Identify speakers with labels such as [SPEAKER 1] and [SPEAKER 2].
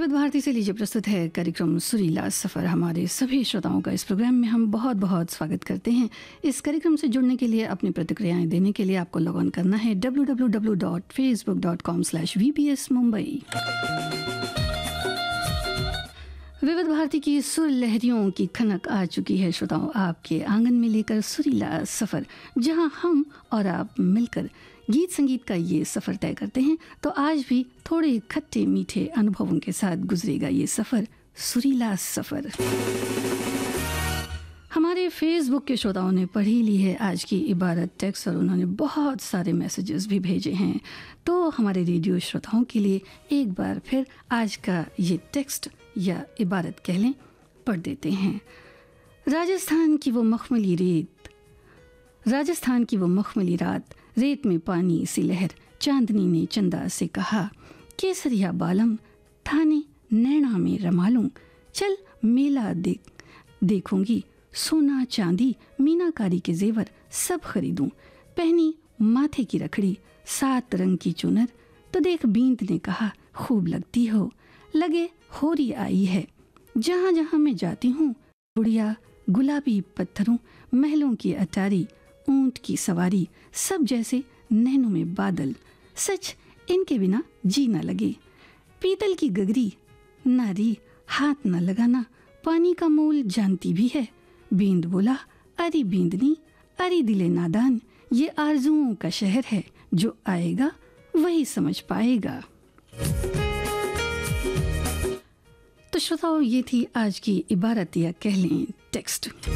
[SPEAKER 1] विविध भारती से लीजिए प्रस्तुत है कार्यक्रम सुरीला सफ़र। हमारे सभी श्रोताओं का इस प्रोग्राम में हम बहुत बहुत स्वागत करते हैं। इस कार्यक्रम से जुड़ने के लिए, अपनी प्रतिक्रियाएं देने के लिए आपको लॉग ऑन करना है www.facebook.com/vbs मुंबई। विविध भारती की सुर लहरियों की खनक आ चुकी है श्रोताओं, आपके आंगन में लेकर सुरीला सफ़र, जहां हम और आप मिलकर गीत संगीत का ये सफ़र तय करते हैं। तो आज भी थोड़े खट्टे मीठे अनुभवों के साथ गुजरेगा ये सफ़र, सुरीला सफ़र। हमारे फेसबुक के श्रोताओं ने पढ़ी ली है आज की इबारत टेक्स्ट और उन्होंने बहुत सारे मैसेजेस भी भेजे हैं। तो हमारे रेडियो श्रोताओं के लिए एक बार फिर आज का ये टेक्स्ट या इबारत कह लें पढ़ देते हैं। राजस्थान की वो मखमली रात, रेत में पानी सी लहर, चांदनी ने चंदा से कहा, केसरिया बालम थाने नैना में रमा लूं, चल मेला देखूंगी, सोना चांदी मीनाकारी के जेवर सब खरीदूं, पहनी माथे की रखड़ी 7 रंग की चुनर, तो देख बींद ने कहा, खूब लगती हो, लगे होरी आई है, जहां जहां मैं जाती हूँ बुढ़िया, गुलाबी पत्थरों, महलों की अटारी, ऊंट की सवारी, सब जैसे नैनों में बादल, सच इनके बिना जी न लगे, पीतल की गगरी नारी, हाथ न लगाना, पानी का मोल जानती भी है। बींद बोला, अरे बींदनी, अरे दिले नादान, ये आरजुओं का शहर है, जो आएगा वही समझ पाएगा। तो श्रोताओ, ये थी आज की इबारत या कह लें टेक्स्ट।